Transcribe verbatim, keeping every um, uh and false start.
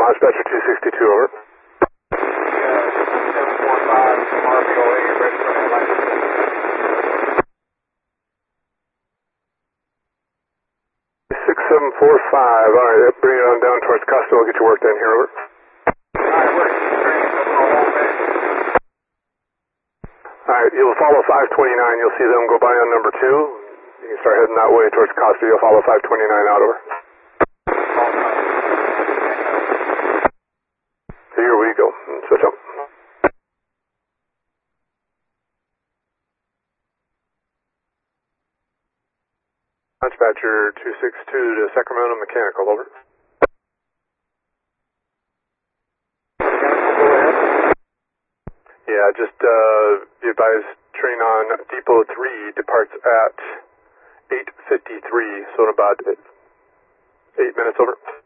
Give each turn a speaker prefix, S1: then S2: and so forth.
S1: Dispatcher two sixty-two, over. six seven four five, alright, bring it on down towards Costa, we'll get your work done here, over. Alright, you'll follow five twenty-nine, you'll see them go by on number two. You can start heading that way towards Costa, you'll follow five twenty-nine out, over. Here we go, switch up. Dispatcher two sixty-two to Sacramento Mechanical, over. Yeah, just uh, be advised, train on Depot three departs at eight fifty-three, so in about eight minutes, over.